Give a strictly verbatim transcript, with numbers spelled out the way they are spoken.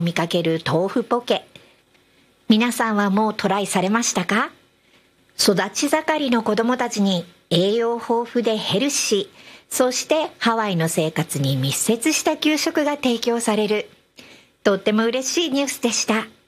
見かける豆腐ポケ。皆さんはもうトライされましたか？育ち盛りの子供たちに栄養豊富でヘルシー、そしてハワイの生活に密接した給食が提供される。とっても嬉しいニュースでした。